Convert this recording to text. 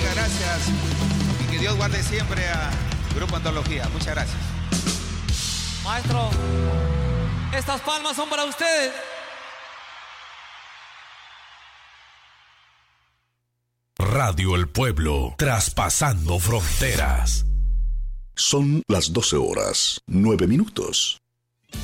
bendiga, gracias. Y que Dios guarde siempre a Grupo Antología. Muchas gracias. Maestro, estas palmas son para ustedes. Radio El Pueblo, traspasando fronteras. Son las 12 horas, 9 minutos.